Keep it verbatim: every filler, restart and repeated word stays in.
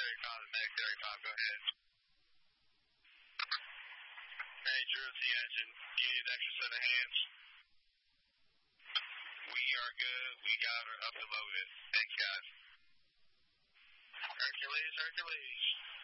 thirty-five, medic thirty-five, go ahead. Hey, Drew, T engine. Do you need an extra set of hands? We are good. We got her up and loaded. Thanks, guys. Hercules, Hercules.